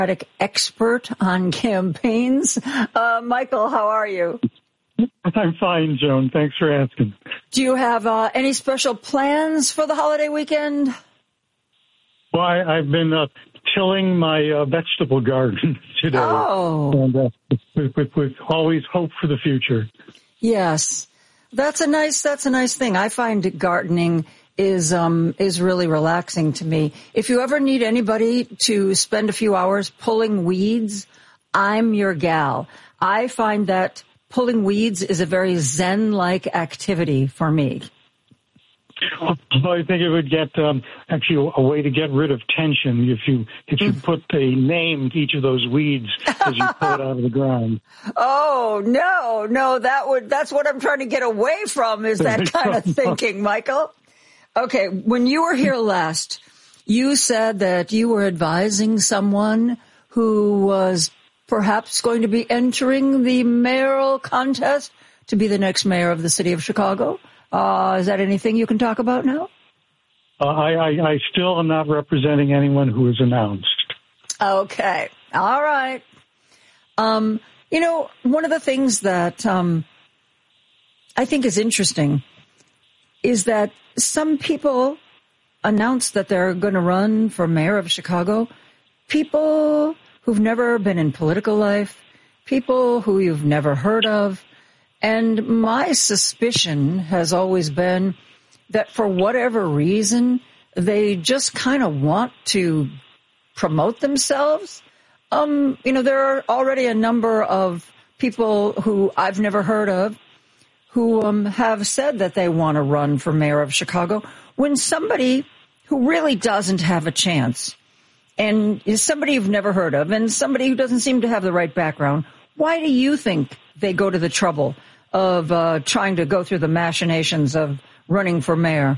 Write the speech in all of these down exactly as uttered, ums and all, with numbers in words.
expert on campaigns. Uh, Michael, how are you? I'm fine, Joan. Thanks for asking. Do you have uh, any special plans for the holiday weekend? Well, I, I've been uh, tilling my uh, vegetable garden today. Oh. And uh, with, with, with always hope for the future. Yes. That's a nice, that's a nice thing. I find gardening is, um, is really relaxing to me. If you ever need anybody to spend a few hours pulling weeds, I'm your gal. I find that pulling weeds is a very zen-like activity for me. Well, I think it would get um, actually a way to get rid of tension if you if you put a name to each of those weeds as you pull it out of the ground. Oh no, no, that would that's what I'm trying to get away from is that kind of thinking, Michael. Okay, when you were here last, you said that you were advising someone who was perhaps going to be entering the mayoral contest to be the next mayor of the city of Chicago. Uh, is that anything you can talk about now? Uh, I, I, I still am not representing anyone who is announced. Okay. All right. Um, you know, one of the things that um, I think is interesting is that some people announce that they're going to run for mayor of Chicago. People who've never been in political life, people who you've never heard of. And my suspicion has always been that for whatever reason, they just kind of want to promote themselves. Um, you know, there are already a number of people who I've never heard of who um, have said that they want to run for mayor of Chicago when somebody who really doesn't have a chance and is somebody you've never heard of and somebody who doesn't seem to have the right background, why do you think they go to the trouble of uh, trying to go through the machinations of running for mayor?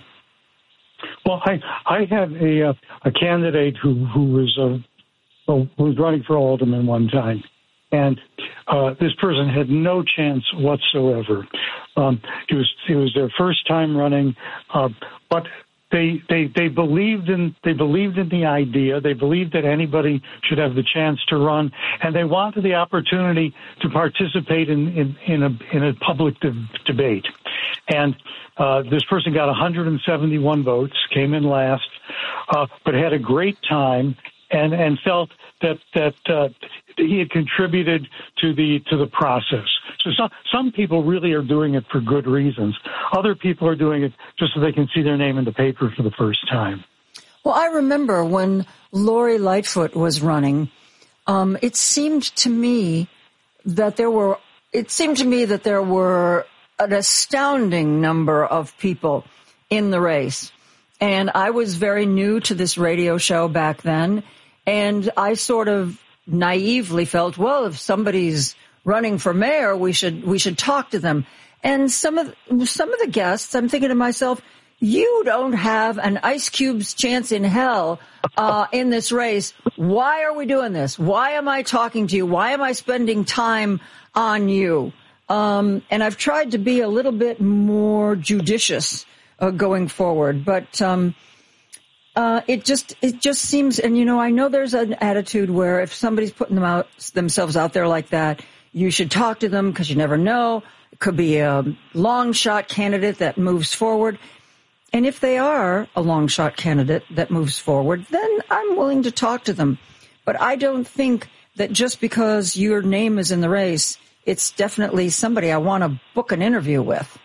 Well, I I had a uh, a candidate who who was uh, who was running for alderman one time, and uh, this person had no chance whatsoever. Um, it was it was their first time running, uh, but. They, they they believed in they believed in the idea. They believed that anybody should have the chance to run, and they wanted the opportunity to participate in in, in a in a public de- debate. And uh, this person got one hundred seventy-one votes, came in last, uh, but had a great time and and felt that that uh, he had contributed to the to the process. So some, some people really are doing it for good reasons. Other people are doing it just so they can see their name in the paper for the first time. Well, I remember when Lori Lightfoot was running, um, it seemed to me that there were, it seemed to me that there were an astounding number of people in the race. And I was very new to this radio show back then. And I sort of naively felt, well, if somebody's running for mayor, we should we should talk to them. And some of some of the guests, I'm thinking to myself, you don't have an Ice Cube's chance in hell uh, in this race. Why are we doing this? Why am I talking to you? Why am I spending time on you? Um, and I've tried to be a little bit more judicious uh, going forward, but um, uh, it just it just seems. And you know, I know there's an attitude where if somebody's putting them out themselves out there like that, you should talk to them because you never know. It could be a long shot candidate that moves forward. And if they are a long shot candidate that moves forward, then I'm willing to talk to them. But I don't think that just because your name is in the race, it's definitely somebody I want to book an interview with.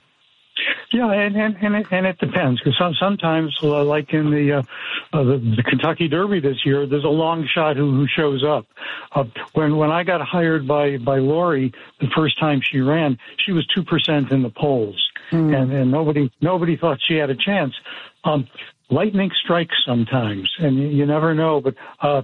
Yeah, and and and it, and it depends because some, sometimes, uh, like in the, uh, uh, the the Kentucky Derby this year, there's a long shot who, who shows up. Uh, when when I got hired by by Lori the first time she ran, she was two percent in the polls, mm. and and nobody nobody thought she had a chance. Um, lightning strikes sometimes, and you, you never know. But uh,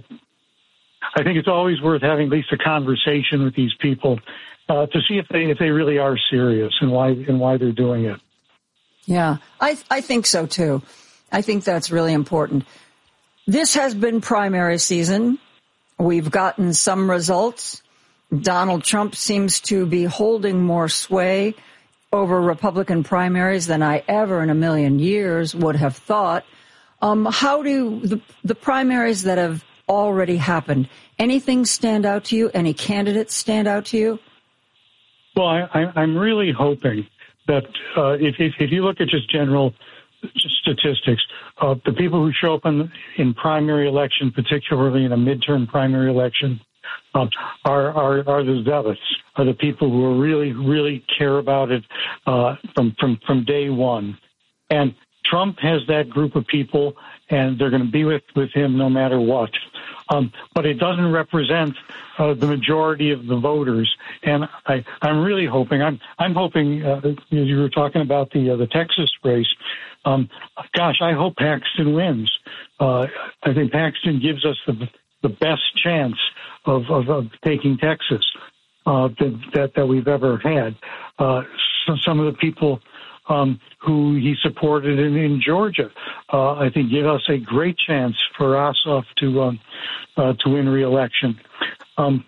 I think it's always worth having at least a conversation with these people uh, to see if they if they really are serious and why and why they're doing it. Yeah, I I think so, too. I think that's really important. This has been primary season. We've gotten some results. Donald Trump seems to be holding more sway over Republican primaries than I ever in a million years would have thought. Um, how do the, the primaries that have already happened. Anything stand out to you? Any candidates stand out to you? Well, I, I, I'm really hoping that uh, if, if, if you look at just general statistics, uh, the people who show up in, in primary election, particularly in a midterm primary election, uh, are, are are the zealots, are the people who are really, really care about it uh, from, from, from day one. And Trump has that group of people, and they're going to be with, with him no matter what. Um, but it doesn't represent uh, the majority of the voters. And I, I'm really hoping, I'm, I'm hoping, uh, as you were talking about the uh, the Texas race, um, gosh, I hope Paxton wins. Uh, I think Paxton gives us the the best chance of, of, of taking Texas uh, that, that that we've ever had. Uh, so some of the people Um, who he supported in, in Georgia, uh, I think give us a great chance for Ossoff to um, uh, to win re-election. Um,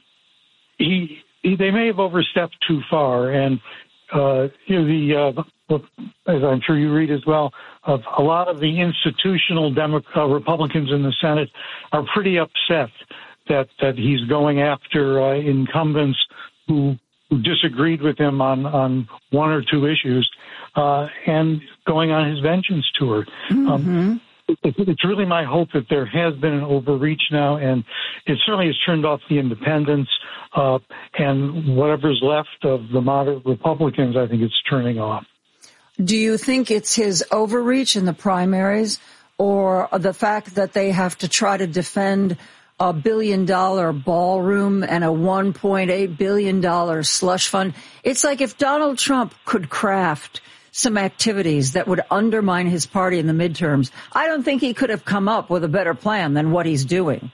he, he, they may have overstepped too far, and uh, you know the uh, as I'm sure you read as well, of a lot of the institutional Demo- uh, Republicans in the Senate are pretty upset that that he's going after uh, incumbents who. who disagreed with him on, on one or two issues, uh, and going on his vengeance tour. Mm-hmm. Um, it, it's really my hope that there has been an overreach now, and it certainly has turned off the independents, uh, and whatever's left of the moderate Republicans, I think it's turning off. Do you think it's his overreach in the primaries, or the fact that they have to try to defend a billion dollar ballroom and a one point eight billion dollars slush fund? It's like if Donald Trump could craft some activities that would undermine his party in the midterms, I don't think he could have come up with a better plan than what he's doing.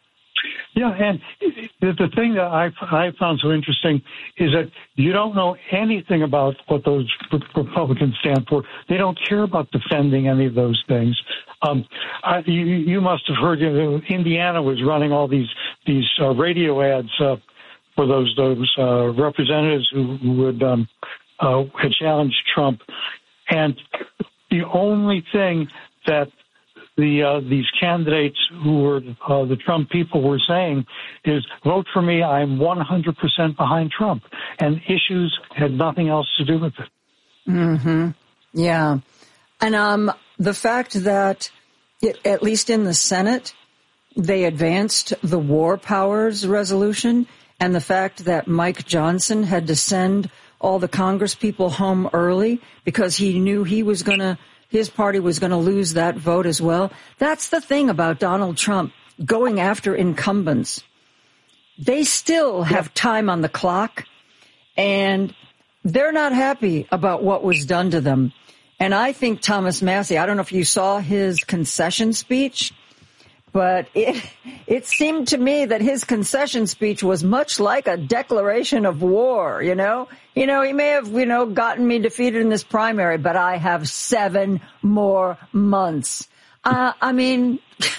Yeah, and the thing that I I found so interesting is that you don't know anything about what those Republicans stand for. They don't care about defending any of those things. Um, I, you, you must have heard, you know, Indiana was running all these these uh, radio ads uh, for those those uh, representatives who, who would um, uh, had challenged Trump, and the only thing that the uh, these candidates who were uh, the Trump people were saying is, vote for me, I'm one hundred percent behind Trump. And issues had nothing else to do with it. Mm-hmm. Yeah. And um, the fact that, it, at least in the Senate, they advanced the war powers resolution, and the fact that Mike Johnson had to send all the Congress people home early because he knew he was going to his party was going to lose that vote as well. That's the thing about Donald Trump going after incumbents. They still have time on the clock, and they're not happy about what was done to them. And I think Thomas Massie, I don't know if you saw his concession speech, but it it seemed to me that his concession speech was much like a declaration of war, you know? You know, he may have, you know, gotten me defeated in this primary, but I have seven more months. Uh, I mean,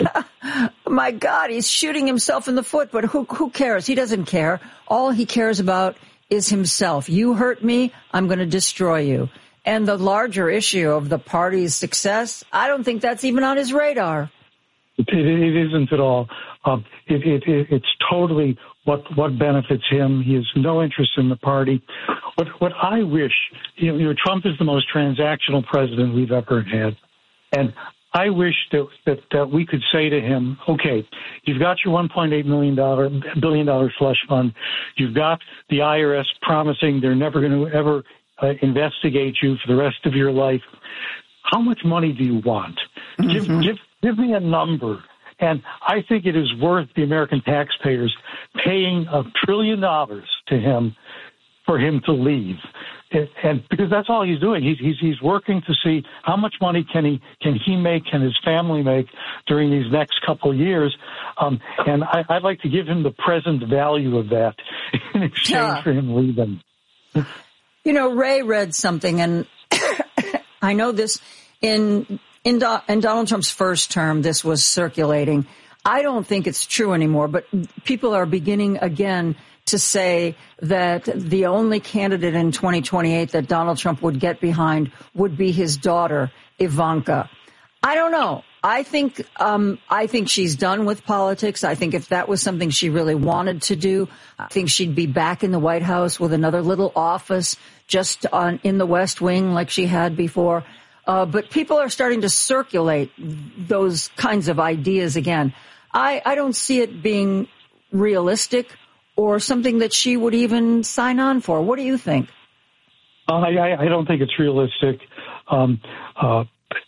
my God, he's shooting himself in the foot, but who who cares? He doesn't care. All he cares about is himself. You hurt me, I'm going to destroy you. And the larger issue of the party's success, I don't think that's even on his radar. It, it isn't at all. Um, it, it, it, it's totally what what benefits him. He has no interest in the party. What what I wish, you know, you know, Trump is the most transactional president we've ever had, and I wish that that, that we could say to him, okay, you've got your one point eight million dollar billion dollar slush fund, you've got the I R S promising they're never going to ever uh, investigate you for the rest of your life. How much money do you want? Mm-hmm. Give give. Give me a number, and I think it is worth the American taxpayers paying a trillion dollars to him for him to leave, and, and because that's all he's doing. He's, he's he's working to see how much money can he can he make, can his family make during these next couple of years, um, and I, I'd like to give him the present value of that in exchange yeah. for him leaving. You know, Ray read something, and I know this in. In, Do- in Donald Trump's first term, this was circulating. I don't think it's true anymore, but people are beginning again to say that the only candidate in twenty twenty-eight that Donald Trump would get behind would be his daughter, Ivanka. I don't know. I think um, I think she's done with politics. I think if that was something she really wanted to do, I think she'd be back in the White House with another little office just on in the West Wing like she had before. Uh, but people are starting to circulate those kinds of ideas again. I, I don't see it being realistic or something that she would even sign on for. What do you think? Uh, I, I don't think it's realistic. Um, uh,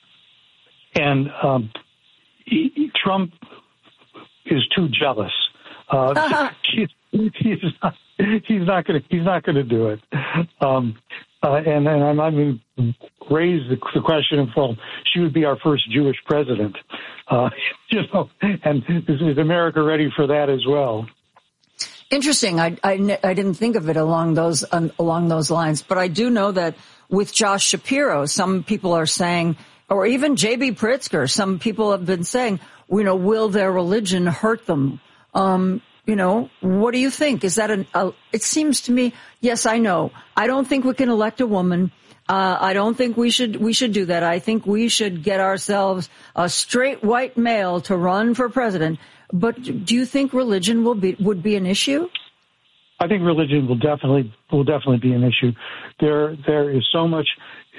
and um, he, Trump is too jealous. Uh, he's, he's not. He's not going to. He's not going to do it. Um, uh, and, and I'm not going to raise the, the question of, well, she would be our first Jewish president. Uh, you know, and is, is America ready for that as well? Interesting. I, I, I didn't think of it along those um, along those lines, but I do know that with Josh Shapiro, some people are saying, or even J B Pritzker, some people have been saying, you know, will their religion hurt them? Um, you know, what do you think? Is that an? A, it seems to me, yes, I know. I don't think we can elect a woman. Uh, I don't think we should we should do that. I think we should get ourselves a straight white male to run for president. But do you think religion will be would be an issue? I think religion will definitely will definitely be an issue. There there is so much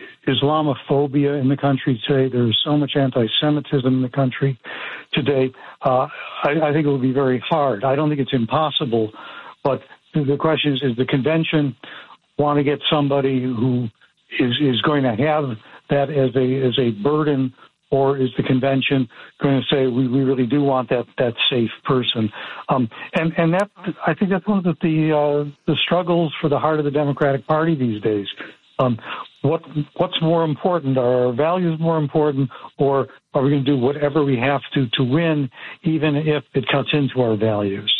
Islamophobia in the country today. There is so much anti-Semitism in the country today. Uh, I, I think it will be very hard. I don't think it's impossible, but the question is: is the convention want to get somebody who is is going to have that as a as a burden? Or is the convention going to say we, we really do want that, that safe person? Um, and and that I think that's one of the the, uh, the struggles for the heart of the Democratic Party these days. Um, what what's more important? Are our values more important, or are we going to do whatever we have to to win, even if it cuts into our values?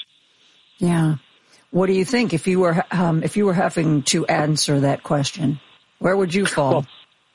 Yeah. What do you think if you were um, if you were having to answer that question? Where would you fall? Well,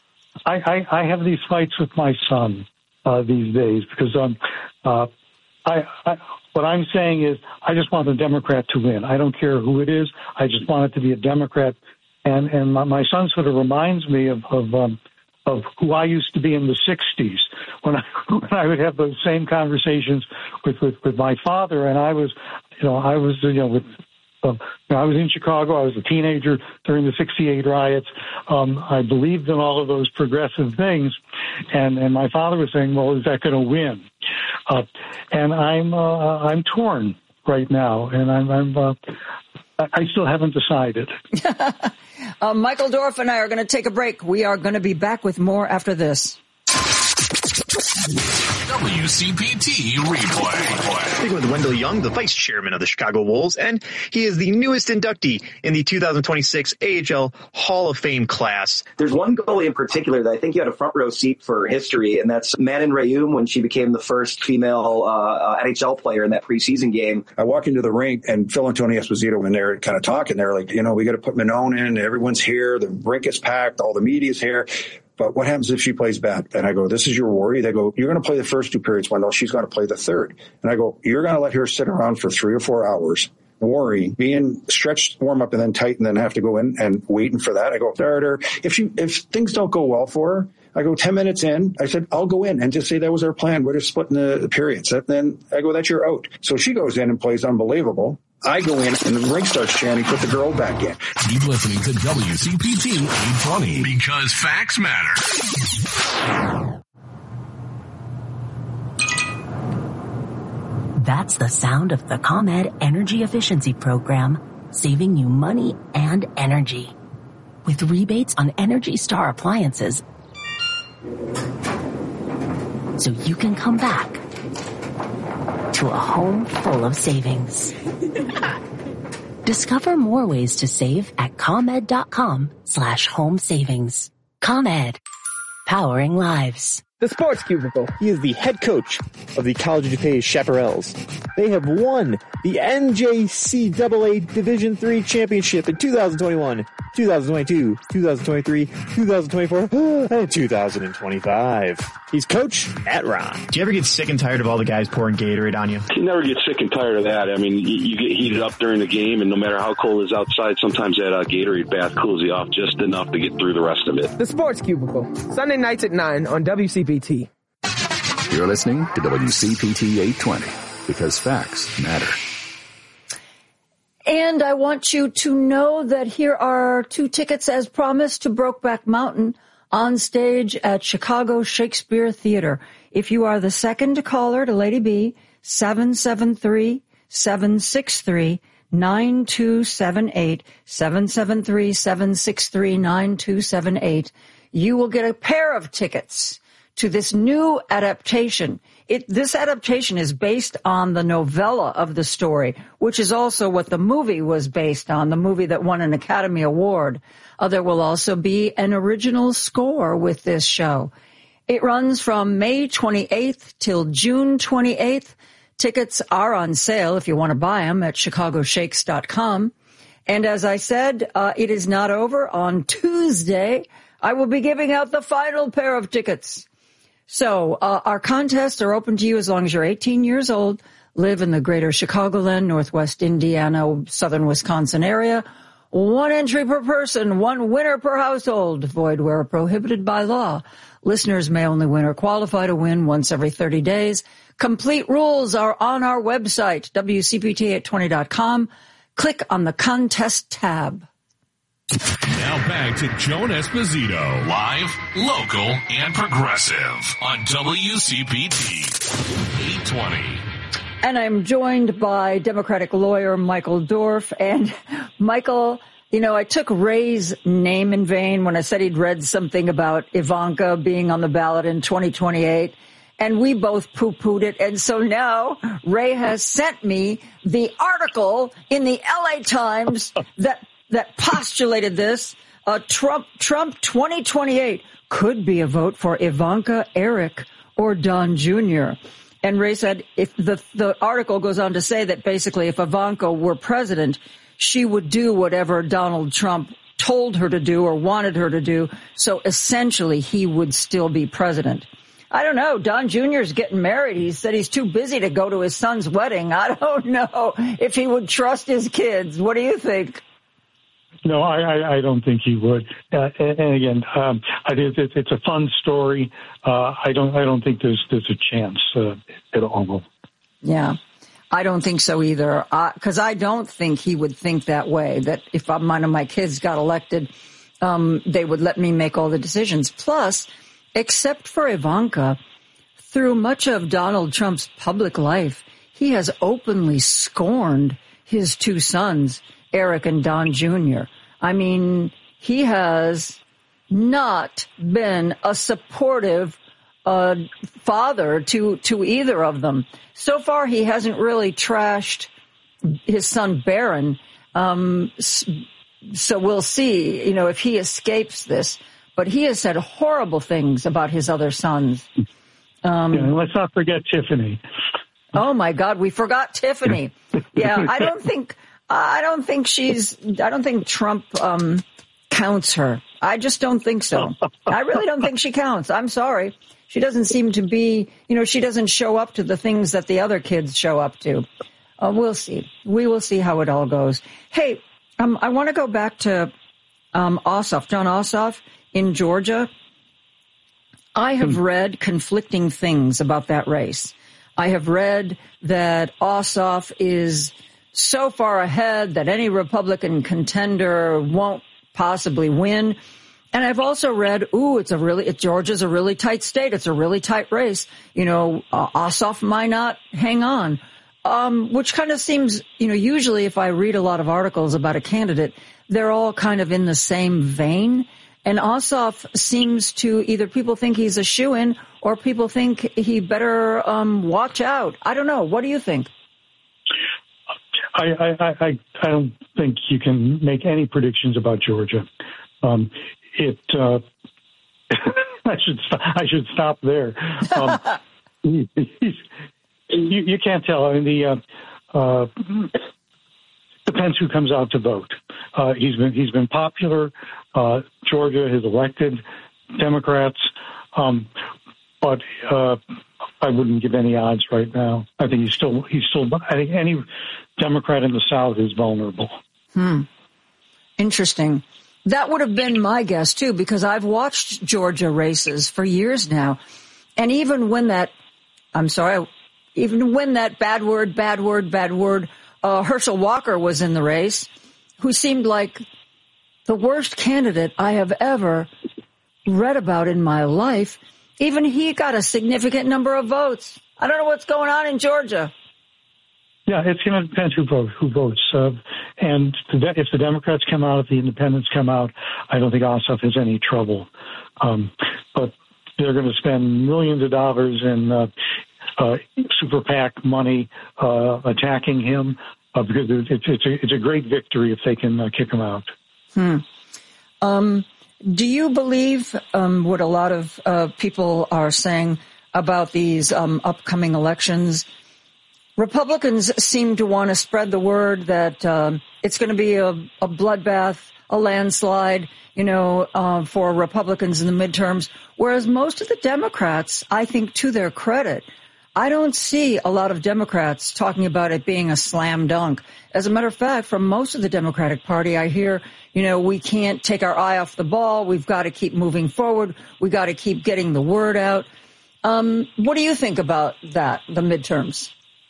I, I, I have these fights with my son uh, these days because um, uh, I, I, what I'm saying is I just want the Democrat to win. I don't care who it is. I just want it to be a Democrat. And and my, my son sort of reminds me of of, um, of who I used to be in the sixties when I when I would have those same conversations with, with, with my father. And I was, you know, I was, you know, with. Um, you know, I was in Chicago. I was a teenager during the sixty-eight riots. Um, I believed in all of those progressive things. And, and my father was saying, well, is that going to win? Uh, and I'm uh, I'm torn right now. And I'm, I'm uh, I still haven't decided. uh, Michael Dorf and I are going to take a break. We are going to be back with more after this. W C P T Replay. Speaking with Wendell Young, the vice chairman of the Chicago Wolves, and he is the newest inductee in the two thousand twenty-six A H L Hall of Fame class. There's one goalie in particular that I think you had a front row seat for history, and that's Manon Rheaume when she became the first female uh, N H L player in that preseason game. I walk into the rink, and Phil and Tony Esposito, and they're kind of talking. They're like, you know, we got to put Manon in. Everyone's here. The rink is packed. All the media's here. But what happens if she plays bad? And I go, this is your worry. They go, you're going to play the first two periods, Wendell. She's going to play the third. And I go, you're going to let her sit around for three or four hours, worrying, being stretched, warm up, and then tight, and then have to go in and waiting for that. I go, start her. If she, if things don't go well for her, I go ten minutes in. I said, I'll go in and just say that was our plan. We're just splitting the periods. And then I go, that's your out. So she goes in and plays unbelievable. I go in and the rink starts chanting, put the girl back in. Keep listening to W C P T eight twenty because facts matter. That's the sound of the ComEd Energy Efficiency Program, saving you money and energy. With rebates on Energy Star appliances, so you can come back to a home full of savings. Discover more ways to save at ComEd.com slash home savings. ComEd, powering lives. The Sports Cubicle. He is the head coach of the College of DuPage Chaparrals. They have won the N J C A A Division three championship in two thousand twenty-one, two thousand twenty-two, two thousand twenty-three, two thousand twenty-four, and two thousand twenty-five. He's Coach Matt Ron. Do you ever get sick and tired of all the guys pouring Gatorade on you? You never get sick and tired of that. I mean, you, you get heated up during the game, and no matter how cold it is outside, sometimes that uh, Gatorade bath cools you off just enough to get through the rest of it. The Sports Cubicle. Sunday nights at nine on W C P T. You're listening to W C P T eight twenty because facts matter. And I want you to know that here are two tickets as promised to Brokeback Mountain on stage at Chicago Shakespeare Theater. If you are the second caller to Lady B, seven seven three, seven six three, nine two seven eight, seven seven three, seven six three, nine two seven eight, you will get a pair of tickets to this new adaptation. It, this adaptation is based on the novella of the story, which is also what the movie was based on, the movie that won an Academy Award. Uh, there will also be an original score with this show. It runs from May twenty-eighth till June twenty-eighth. Tickets are on sale if you want to buy them at chicago shakes dot com. And as I said, uh, it is not over. On Tuesday, I will be giving out the final pair of tickets. So uh, our contests are open to you as long as you're eighteen years old, live in the greater Chicagoland, Northwest Indiana, Southern Wisconsin area. One entry per person, one winner per household, void where prohibited by law. Listeners may only win or qualify to win once every thirty days. Complete rules are on our website, W C P T eight twenty dot com. Click on the contest tab. Now back to Joan Esposito. Live, local, and progressive on W C P T eight twenty. And I'm joined by Democratic lawyer Michael Dorf. And Michael, you know, I took Ray's name in vain when I said he'd read something about Ivanka being on the ballot in twenty twenty-eight. And we both poo-pooed it. And so now Ray has sent me the article in the L A Times that that postulated this. Uh, Trump, Trump twenty twenty-eight could be a vote for Ivanka, Eric, or Don Junior And Ray said if the, the article goes on to say that basically if Ivanka were president, she would do whatever Donald Trump told her to do or wanted her to do. So essentially he would still be president. I don't know. Don Junior's getting married. He said he's too busy to go to his son's wedding. I don't know if he would trust his kids. What do you think? No, I, I, I don't think he would. Uh, and, and again, um, I think it's, it's a fun story. Uh, I don't. I don't think there's there's a chance uh, at all. Yeah, I don't think so either. Because I, I don't think he would think that way. That if one of my kids got elected, um, they would let me make all the decisions. Plus, except for Ivanka, through much of Donald Trump's public life, he has openly scorned his two sons, Eric and Don Junior I mean, he has not been a supportive uh, father to, to either of them. So far, he hasn't really trashed his son Barron. Um, so we'll see, you know, if he escapes this. But he has said horrible things about his other sons. Um, yeah, and let's not forget Tiffany. Oh, my God, we forgot Tiffany. Yeah, I don't think... I don't think she's, I don't think Trump um, counts her. I just don't think so. I really don't think she counts. I'm sorry. She doesn't seem to be, you know, she doesn't show up to the things that the other kids show up to. Uh, we'll see. We will see how it all goes. Hey, um, I want to go back to um, Ossoff, Jon Ossoff in Georgia. I have read conflicting things about that race. I have read that Ossoff is so far ahead that any Republican contender won't possibly win. And I've also read, ooh, it's a really, it, Georgia's a really tight state. It's a really tight race. You know, uh, Ossoff might not hang on, um, which kind of seems, you know, usually if I read a lot of articles about a candidate, they're all kind of in the same vein. And Ossoff seems to either people think he's a shoo-in or people think he better um, watch out. I don't know. What do you think? I, I, I, I don't think you can make any predictions about Georgia. Um, it, uh, I should, I should stop there. Um, he's, you, you can't tell. I mean, the, uh, uh, depends who comes out to vote. Uh, he's been, he's been popular. Uh, Georgia has elected Democrats. Um, but, uh, I wouldn't give any odds right now. I think he's still, he's still, I think any Democrat in the South is vulnerable. Hmm. Interesting. That would have been my guess, too, because I've watched Georgia races for years now. And even when that I'm sorry, even when that bad word, bad word, bad word, uh, Herschel Walker was in the race, who seemed like the worst candidate I have ever read about in my life. Even he got a significant number of votes. I don't know what's going on in Georgia. Yeah, it's going to depend who votes. Who votes. Uh, and if the Democrats come out, if the Independents come out, I don't think Ossoff has any trouble. Um, but they're going to spend millions of dollars in uh, uh, super PAC money uh, attacking him uh, because it's, it's, a, it's a great victory if they can uh, kick him out. Hmm. Um, do you believe um, what a lot of uh, people are saying about these um, upcoming elections? Republicans seem to want to spread the word that um, it's going to be a, a bloodbath, a landslide, you know, uh, for Republicans in the midterms, whereas most of the Democrats, I think, to their credit, I don't see a lot of Democrats talking about it being a slam dunk. As a matter of fact, from most of the Democratic Party, I hear, you know, we can't take our eye off the ball. We've got to keep moving forward. We got to keep getting the word out. Um, what do you think about that, the midterms?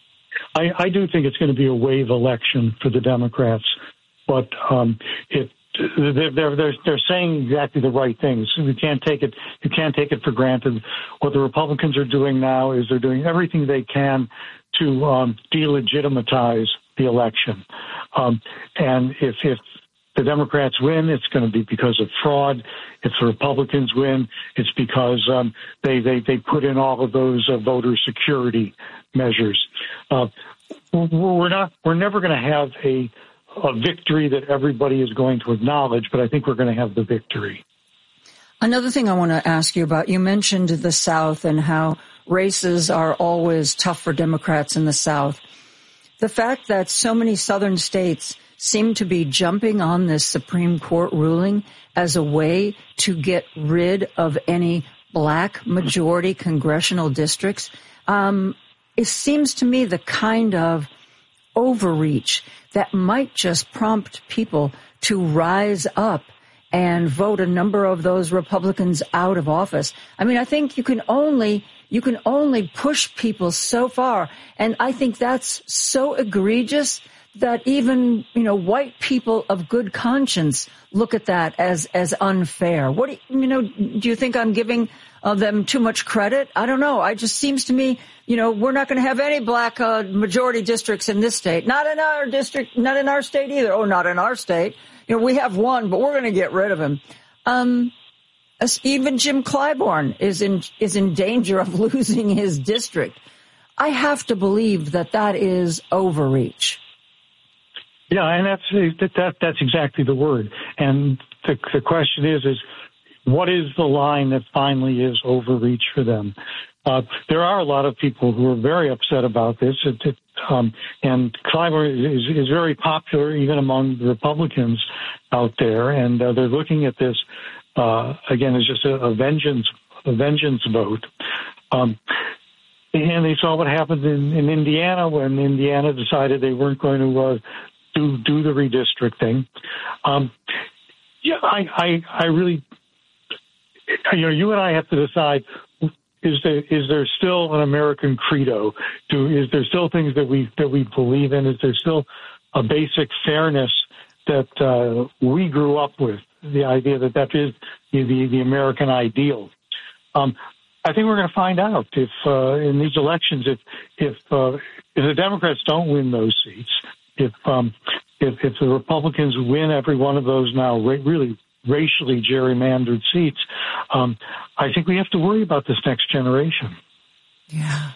I, I do think it's going to be a wave election for the Democrats, but um, it they're, they're they're saying exactly the right things. You can't take it you can't take it for granted. What the Republicans are doing now is they're doing everything they can to um, delegitimize the election, um, and if if the Democrats win, it's going to be because of fraud. If the Republicans win, it's because um, they, they, they put in all of those uh, voter security measures. Uh, we're not, we're never going to have a, a victory that everybody is going to acknowledge, but I think we're going to have the victory. Another thing I want to ask you about, you mentioned the South and how races are always tough for Democrats in the South. The fact that so many southern states seem to be jumping on this Supreme Court ruling as a way to get rid of any black majority congressional districts. Um, it seems to me the kind of overreach that might just prompt people to rise up and vote a number of those Republicans out of office. I mean, I think you can only you can only push people so far, and I think that's so egregious that even, you know, white people of good conscience look at that as, as unfair. What do you, you know, do you think I'm giving uh, them too much credit? I don't know. It just seems to me, you know, we're not going to have any black uh, majority districts in this state. Not in our district, not in our state either. Oh, not in our state. You know, we have one, but we're going to get rid of him. Um, even Jim Clyburn is in, is in danger of losing his district. I have to believe that that is overreach. Yeah, and that's that, that that's exactly the word. And the, the question is, is what is the line that finally is overreach for them? Uh, there are a lot of people who are very upset about this, it, it, um, and Clyburn is, is very popular even among the Republicans out there, and uh, they're looking at this uh, again as just a, a vengeance, a vengeance vote. Um, and they saw what happened in, in Indiana when Indiana decided they weren't going to uh, do do the redistricting. Um, yeah, I, I I really, you know, you and I have to decide. Is there is there still an American credo? Do is there still things that we that we believe in? Is there still a basic fairness that uh, we grew up with? The idea that that is the the, the American ideal. Um, I think we're going to find out if uh, in these elections if if uh, if the Democrats don't win those seats, if um, if if the Republicans win every one of those now ra- really racially gerrymandered seats, um, I think we have to worry about this next generation. Yeah,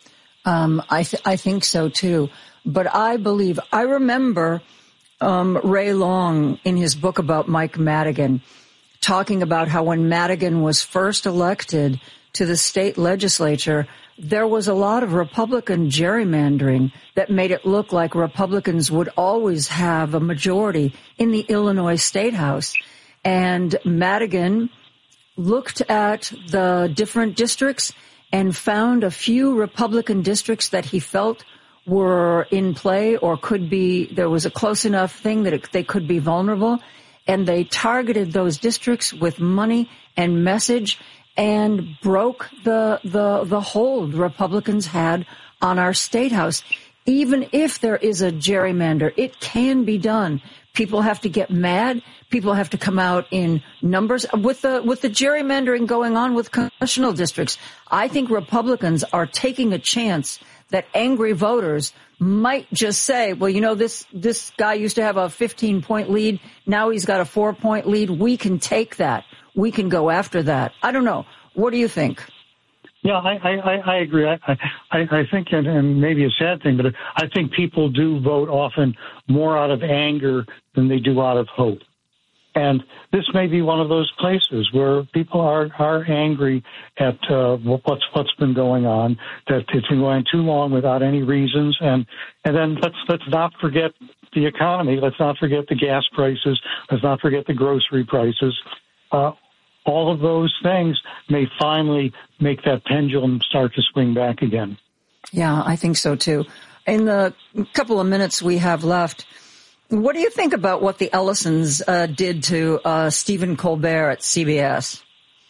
um, I th- I think so too. But I believe I remember um, Ray Long in his book about Mike Madigan talking about how when Madigan was first elected to the state legislature, there was a lot of Republican gerrymandering that made it look like Republicans would always have a majority in the Illinois State House. And Madigan looked at the different districts and found a few Republican districts that he felt were in play or could be, there was a close enough thing that it, they could be vulnerable. And they targeted those districts with money and message. and broke the the the hold Republicans had on our state house. Even if there is a gerrymander, it can be done. People have to get mad. People have to come out in numbers. With the with the gerrymandering going on with congressional districts, I think Republicans are taking a chance that angry voters might just say, well, you know, this this guy used to have a fifteen-point lead. Now he's got a four-point lead. We can take that. We can go after that. I don't know. What do you think? Yeah, I, I, I agree. I, I, I think, and, and maybe a sad thing, but I think people do vote often more out of anger than they do out of hope. And this may be one of those places where people are, are angry at uh, what's what's been going on, that it's been going too long without any reasons. And and then let's let's not forget the economy. Let's not forget the gas prices. Let's not forget the grocery prices. Uh, all of those things may finally make that pendulum start to swing back again. Yeah, I think so too. In the couple of minutes we have left, what do you think about what the Ellisons uh, did to uh, Stephen Colbert at C B S?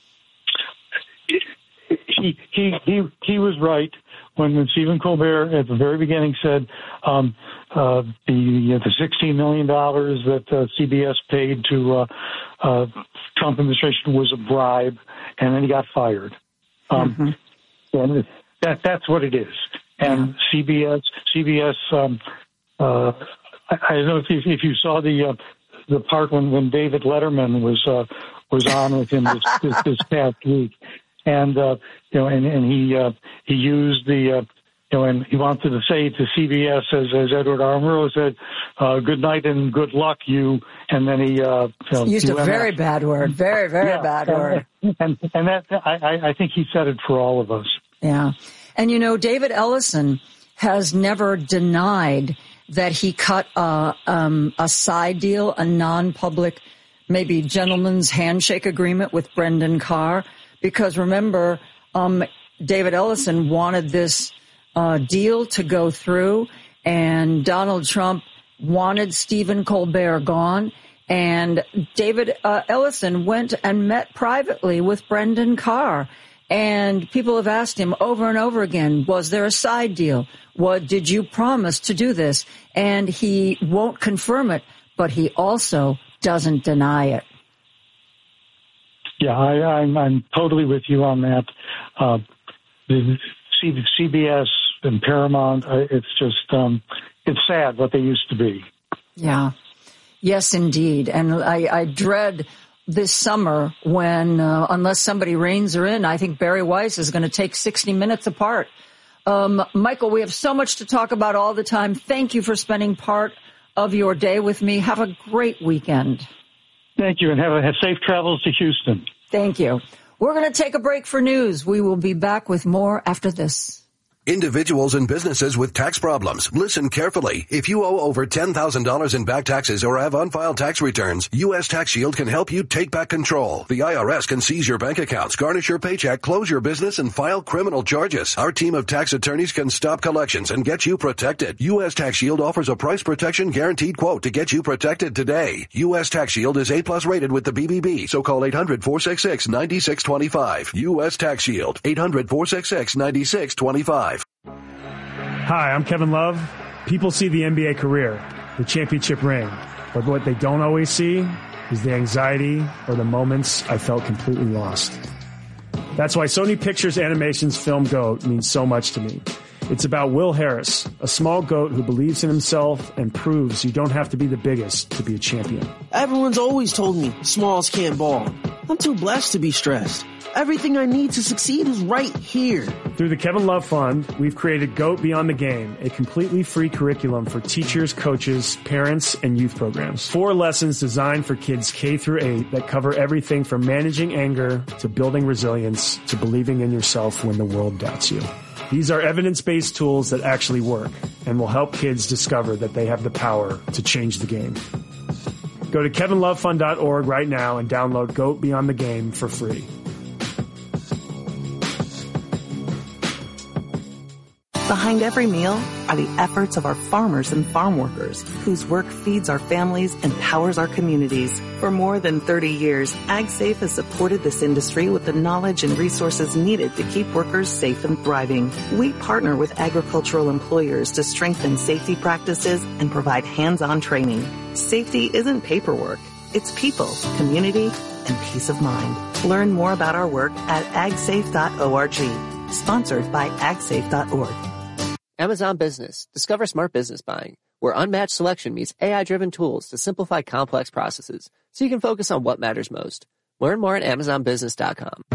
He he he he was right when, when Stephen Colbert at the very beginning said um, uh, the the sixteen million dollars that uh, C B S paid to uh, uh, Trump administration was a bribe, and then he got fired. Um, mm-hmm. And that that's what it is. And yeah. C B S C B S. Um, uh, I, I don't know if you, if you saw the uh, the part when, when David Letterman was uh, was on with him this, this, this past week, and uh, you know, and, and he uh, he used the uh, you know, and he wanted to say to C B S, as as Edward R. Murrow said, uh, "Good night and good luck, you." And then he uh, you know, used a very out. bad word, very very yeah, bad and, word, and and that I I think he said it for all of us. Yeah, and you know, David Ellison has never denied that he cut a, um, a side deal, a non-public, maybe gentleman's handshake agreement with Brendan Carr. Because remember, um, David Ellison wanted this uh, deal to go through, and Donald Trump wanted Stephen Colbert gone. And David uh, Ellison went and met privately with Brendan Carr. And people have asked him over and over again, was there a side deal? What did you promise to do this? And he won't confirm it, but he also doesn't deny it. Yeah, I, I'm, I'm totally with you on that. Uh, the C B S and Paramount, it's just, um, it's sad what they used to be. Yeah. Yes, indeed. And I, I dread this summer when, uh, unless somebody reins her in, I think Barry Weiss is going to take sixty minutes apart. Um, Michael, we have so much to talk about all the time. Thank you for spending part of your day with me. Have a great weekend. Thank you, and have, a, have safe travels to Houston. Thank you. We're going to take a break for news. We will be back with more after this. Individuals and businesses with tax problems, listen carefully. If you owe over ten thousand dollars in back taxes or have unfiled tax returns, U S Tax Shield can help you take back control. The I R S can seize your bank accounts, garnish your paycheck, close your business, and file criminal charges. Our team of tax attorneys can stop collections and get you protected. U S Tax Shield offers a price protection guaranteed quote to get you protected today. U S Tax Shield is A plus rated with the B B B, so call eight hundred, four six six, nine six two five. U S Tax Shield, eight hundred, four six six, nine six two five. Hi, I'm Kevin Love. People see the N B A career, the championship ring, but what they don't always see is the anxiety or the moments I felt completely lost. That's why Sony Pictures Animation's film GOAT means so much to me. It's about Will Harris, a small goat who believes in himself and proves you don't have to be the biggest to be a champion. Everyone's always told me smalls can't ball. I'm too blessed to be stressed. Everything I need to succeed is right here. Through the Kevin Love Fund, we've created GOAT Beyond the Game, a completely free curriculum for teachers, coaches, parents, and youth programs. Four lessons designed for kids K through eight that cover everything from managing anger to building resilience to believing in yourself when the world doubts you. These are evidence-based tools that actually work and will help kids discover that they have the power to change the game. Go to kevin love fund dot org right now and download GOAT Beyond the Game for free. Behind every meal are the efforts of our farmers and farm workers, whose work feeds our families and powers our communities. For more than thirty years, AgSafe has supported this industry with the knowledge and resources needed to keep workers safe and thriving. We partner with agricultural employers to strengthen safety practices and provide hands-on training. Safety isn't paperwork. It's people, community, and peace of mind. Learn more about our work at ag safe dot org. Sponsored by ag safe dot org. Amazon Business. Discover smart business buying, where unmatched selection meets A I-driven tools to simplify complex processes so you can focus on what matters most. Learn more at amazon business dot com.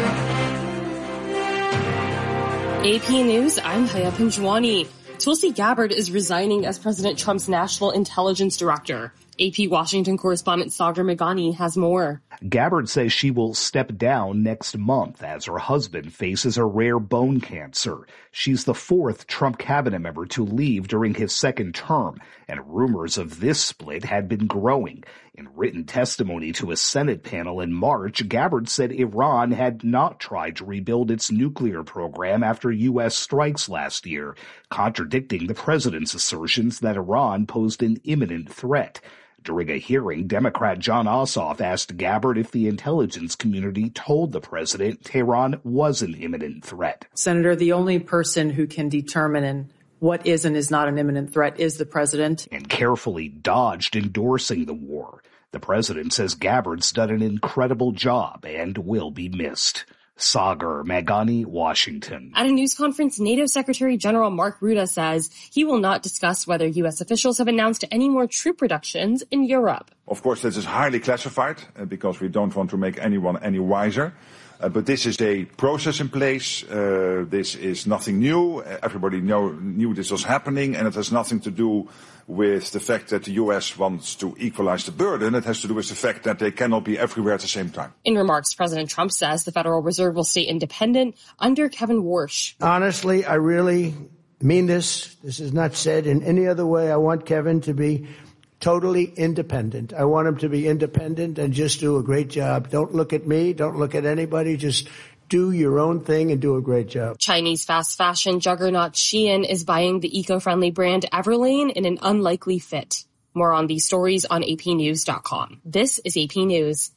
A P News, I'm Haya Panjwani. Tulsi Gabbard is resigning as President Trump's National Intelligence Director. A P Washington correspondent Sagar Meghani has more. Gabbard says she will step down next month as her husband faces a rare bone cancer. She's the fourth Trump cabinet member to leave during his second term, and rumors of this split had been growing. In written testimony to a Senate panel in March, Gabbard said Iran had not tried to rebuild its nuclear program after U S strikes last year, contradicting the president's assertions that Iran posed an imminent threat. During a hearing, Democrat John Ossoff asked Gabbard if the intelligence community told the president Tehran was an imminent threat. Senator, the only person who can determine what is and is not an imminent threat is the president. And carefully dodged endorsing the war. The president says Gabbard's done an incredible job and will be missed. Sagar Meghani, Washington. At a news conference, NATO Secretary General Mark Rutte says he will not discuss whether U S officials have announced any more troop reductions in Europe. Of course, this is highly classified uh, because we don't want to make anyone any wiser. Uh, but this is a process in place. Uh, this is nothing new. Everybody know, knew this was happening, and it has nothing to do with the fact that the U S wants to equalize the burden. It has to do with the fact that they cannot be everywhere at the same time. In remarks, President Trump says the Federal Reserve will stay independent under Kevin Warsh. Honestly, I really mean this. This is not said in any other way. I want Kevin to be totally independent. I want him to be independent and just do a great job. Don't look at me. Don't look at anybody. Just do your own thing and do a great job. Chinese fast fashion juggernaut Shein is buying the eco-friendly brand Everlane in an unlikely fit. More on these stories on A P news dot com. This is A P News.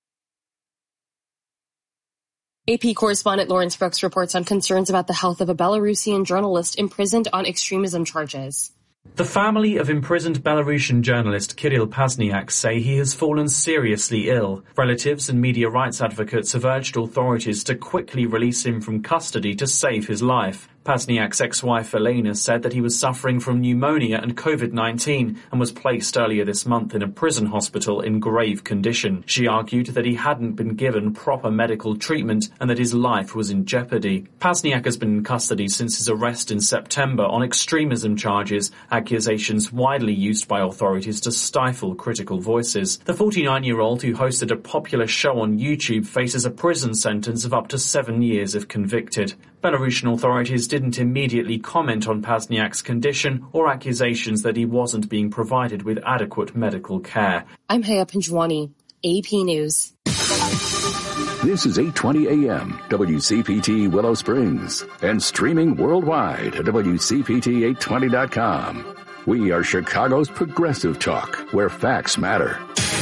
A P correspondent Lawrence Brooks reports on concerns about the health of a Belarusian journalist imprisoned on extremism charges. The family of imprisoned Belarusian journalist Kirill Pasniak say he has fallen seriously ill. Relatives and media rights advocates have urged authorities to quickly release him from custody to save his life. Pasniak's ex-wife Elena said that he was suffering from pneumonia and COVID nineteen and was placed earlier this month in a prison hospital in grave condition. She argued that he hadn't been given proper medical treatment and that his life was in jeopardy. Pasniak has been in custody since his arrest in September on extremism charges, accusations widely used by authorities to stifle critical voices. The forty-nine-year-old who hosted a popular show on YouTube faces a prison sentence of up to seven years if convicted. Belarusian authorities didn't immediately comment on Pasniak's condition or accusations that he wasn't being provided with adequate medical care. I'm Haya Panjwani, A P News. This is eight twenty A M, W C P T Willow Springs, and streaming worldwide at W C P T eight twenty dot com. We are Chicago's progressive talk, where facts matter.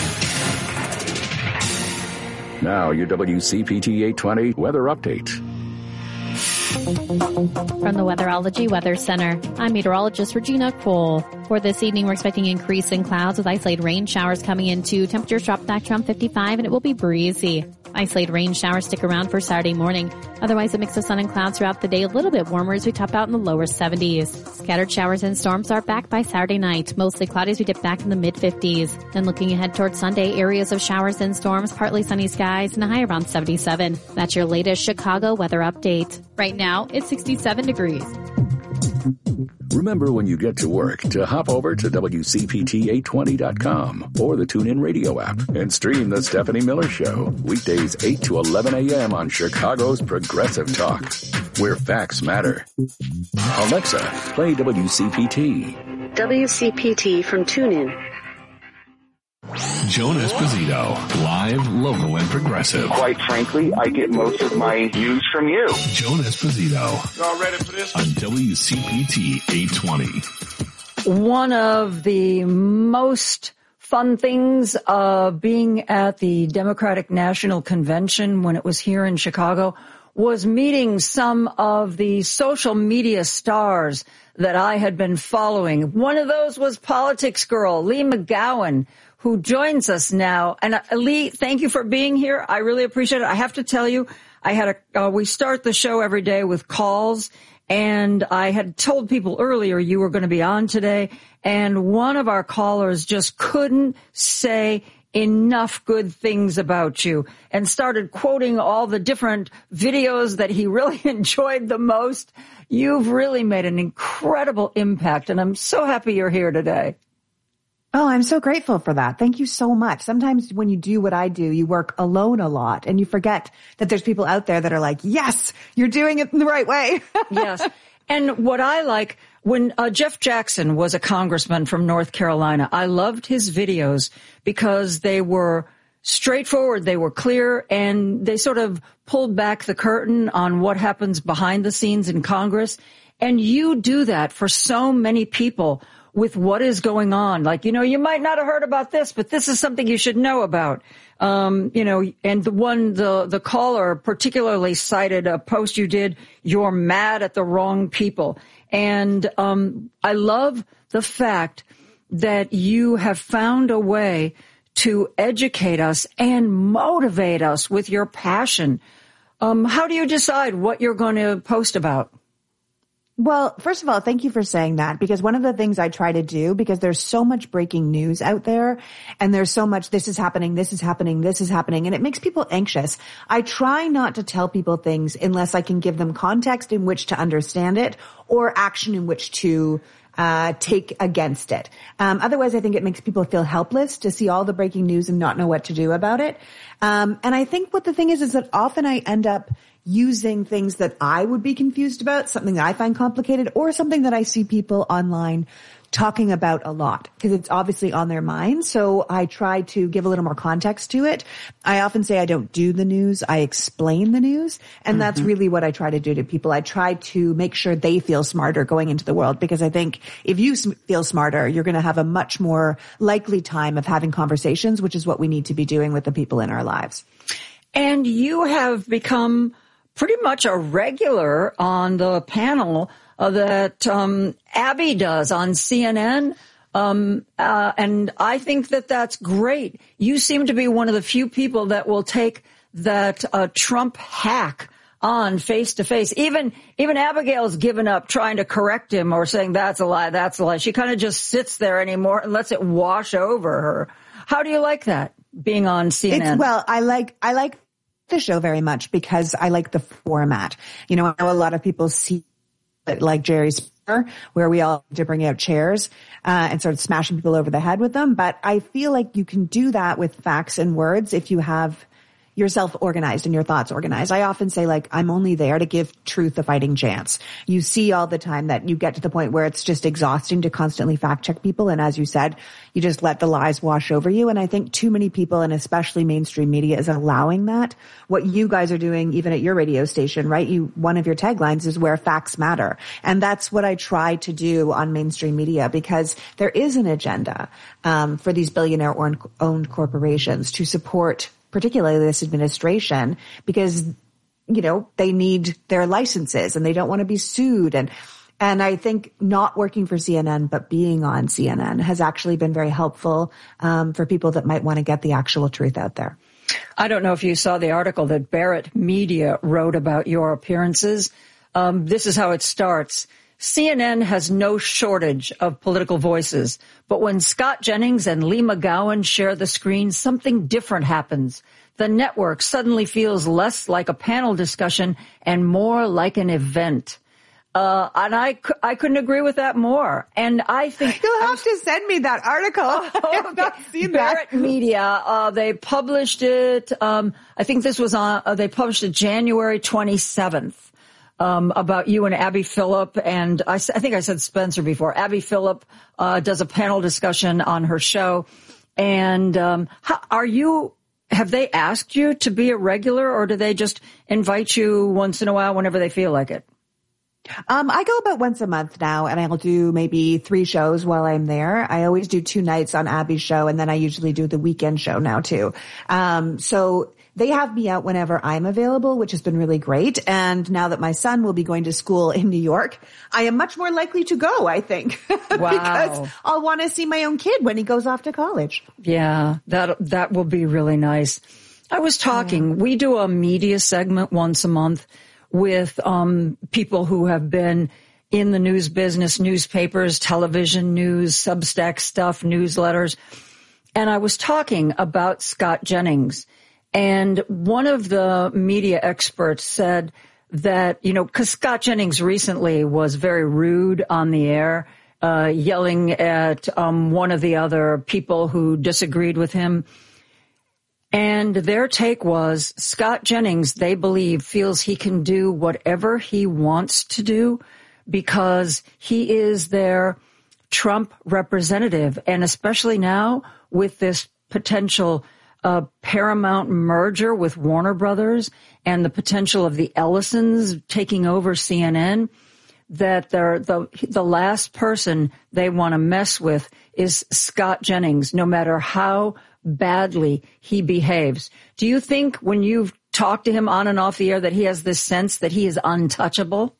Now your W C P T eight twenty weather update. From the Weatherology Weather Center, I'm meteorologist Regina Cole. For this evening, we're expecting increase in clouds with isolated rain showers coming in too. Temperatures drop back to around fifty-five and it will be breezy. Isolated rain showers stick around for Saturday morning. Otherwise, a mix of sun and clouds throughout the day, a little bit warmer as we top out in the lower seventies. Scattered showers and storms are back by Saturday night. Mostly cloudy as we dip back in the mid-fifties. Then looking ahead towards Sunday, areas of showers and storms, partly sunny skies, and a high around seventy-seven. That's your latest Chicago weather update. Right now, it's sixty-seven degrees. Remember when you get to work to hop over to W C P T eight twenty dot com or the TuneIn Radio app and stream The Stephanie Miller Show. Weekdays eight to eleven A M on Chicago's Progressive Talk, where facts matter. Alexa, play W C P T. W C P T from TuneIn. Joan Esposito, live, local, and progressive. Quite frankly, I get most of my news from you. Joan Esposito. Y'all ready for this? On W C P T eight twenty. One of the most fun things of being at the Democratic National Convention when it was here in Chicago was meeting some of the social media stars that I had been following. One of those was Politics Girl, Lee McGowan, who joins us now. And uh, Lee, thank you for being here. I really appreciate it. I have to tell you, I had a, uh, we start the show every day with calls, and I had told people earlier you were going to be on today, and one of our callers just couldn't say enough good things about you and started quoting all the different videos that he really enjoyed the most. You've really made an incredible impact, and I'm so happy you're here today. Oh, I'm so grateful for that. Thank you so much. Sometimes when you do what I do, you work alone a lot and you forget that there's people out there that are like, yes, you're doing it in the right way. Yes. And what I like, when uh, Jeff Jackson was a congressman from North Carolina, I loved his videos because they were straightforward, they were clear, and they sort of pulled back the curtain on what happens behind the scenes in Congress. And you do that for so many people with what is going on. Like, you know, you might not have heard about this, but this is something you should know about. Um, you know, and the one, the, the caller particularly cited a post you did, "You're mad at the wrong people." And, um, I love the fact that you have found a way to educate us and motivate us with your passion. Um, how do you decide what you're going to post about? Well, first of all, thank you for saying that, because one of the things I try to do, because there's so much breaking news out there and there's so much this is happening, this is happening, this is happening, and it makes people anxious. I try not to tell people things unless I can give them context in which to understand it or action in which to uh take against it. Um otherwise, I think it makes people feel helpless to see all the breaking news and not know what to do about it. Um and I think what the thing is is that often I end up using things that I would be confused about, something that I find complicated, or something that I see people online talking about a lot, because it's obviously on their mind. So I try to give a little more context to it. I often say I don't do the news, I explain the news. And mm-hmm. that's really what I try to do to people. I try to make sure they feel smarter going into the world, because I think if you feel smarter, you're going to have a much more likely time of having conversations, which is what we need to be doing with the people in our lives. And you have become pretty much a regular on the panel uh, that um, Abby does on C N N. Um, uh, and I think that that's great. You seem to be one of the few people that will take that uh, Trump hack on face to face. Even, even Abigail's given up trying to correct him or saying that's a lie, that's a lie. She kind of just sits there anymore and lets it wash over her. How do you like that, being on C N N? It's, well, I like, I like the show very much because I like the format. You know, I know a lot of people see it like Jerry Springer, where we all have to bring out chairs uh, and start smashing people over the head with them. But I feel like you can do that with facts and words if you have yourself organized and your thoughts organized. I often say, like, I'm only there to give truth a fighting chance. You see all the time that you get to the point where it's just exhausting to constantly fact check people. And as you said, you just let the lies wash over you. And I think too many people, and especially mainstream media, is allowing that. What you guys are doing, even at your radio station, right? You, one of your taglines is where facts matter. And that's what I try to do on mainstream media, because there is an agenda, um, for these billionaire owned corporations to support particularly this administration, because, you know, they need their licenses and they don't want to be sued. And, and I think not working for C N N, but being on C N N has actually been very helpful, um, for people that might want to get the actual truth out there. I don't know if you saw the article that Barrett Media wrote about your appearances. Um, this is how it starts. C N N has no shortage of political voices, but when Scott Jennings and Lee McGowan share the screen, something different happens. The network suddenly feels less like a panel discussion and more like an event. Uh, and I, I couldn't agree with that more. And I think you'll have was, to send me that article. Oh, I have not seen Barrett that. Media, uh, they published it. Um, I think this was on, uh, they published it January twenty-seventh. Um, about you and Abby Phillip, and I, I think I said Spencer before. Abby Phillip uh, does a panel discussion on her show, And um, how, are you? Have they asked you to be a regular, or do they just invite you once in a while whenever they feel like it? Um, I go about once a month now, and I'll do maybe three shows while I'm there. I always do two nights on Abby's show, and then I usually do the weekend show now too. Um, so they have me out whenever I'm available, which has been really great. And now that my son will be going to school in New York, I am much more likely to go, I think, Wow. because I'll want to see my own kid when he goes off to college. Yeah, that that will be really nice. I was talking, yeah. we do a media segment once a month with um people who have been in the news business, newspapers, television news, Substack stuff, newsletters. And I was talking about Scott Jennings. And one of the media experts said that, you know, because Scott Jennings recently was very rude on the air, uh, yelling at um one of the other people who disagreed with him. And their take was Scott Jennings, they believe, feels he can do whatever he wants to do because he is their Trump representative. And especially now with this potential uh, Paramount merger with Warner Brothers and the potential of the Ellisons taking over C N N, that they're the, the last person they want to mess with is Scott Jennings, no matter how badly he behaves. Do you think when you've talked to him on and off the air that he has this sense that he is untouchable?